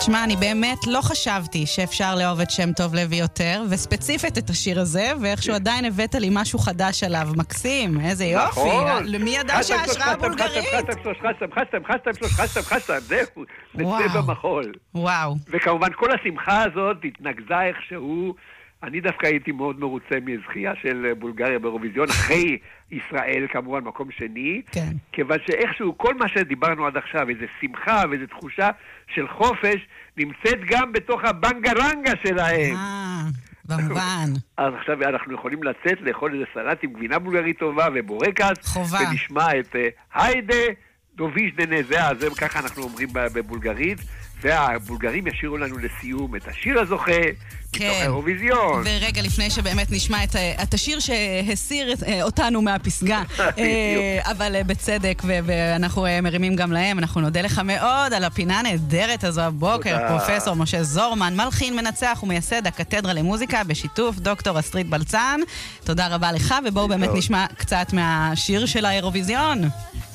תשמע, אני באמת לא חשבתי שאפשר לאהוב את שם טוב לוי יותר, וספציפית את השיר הזה, ואיכשהו עדיין הבאת לי משהו חדש עליו. מקסים, איזה יופי. למי ידע שההשראה בולגרית? חסם, זהו, בצבע מחול. וואו. וכמובן כל השמחה הזאת התנגזה איכשהו. אני דווקא הייתי מאוד מרוצה מזכייה של בולגריה באירוויזיון, אחרי ישראל כמובן מקום שני, כן. כיוון שאיכשהו כל מה שדיברנו עד עכשיו, איזו שמחה ואיזו תחושה של חופש, נמצאת גם בתוך הבנגרנגה שלהם. במובן. אז עכשיו אנחנו יכולים לצאת לאכול איזה סלט עם גבינה בולגרית טובה ובורקס, חובה. ונשמע את היידה דוביש דנזה, זה ככה אנחנו אומרים בבולגרית, והבולגרים ישירו לנו לסיום את השיר הזוכה, מתוך האירוויזיון. ורגע לפני שבאמת נשמע את השיר שהסיר אותנו מהפסגה, אבל בצדק, ואנחנו מרימים גם להם. אנחנו נודה לך מאוד על הפינה הנהדרת הזו הבוקר, פרופסור משה זורמן, מלחין, מנצח ומייסד הקתדרה למוזיקה בשיתוף דוקטור אסטרית בלצן. תודה רבה לך, ובואו באמת נשמע קצת מהשיר של האירוויזיון.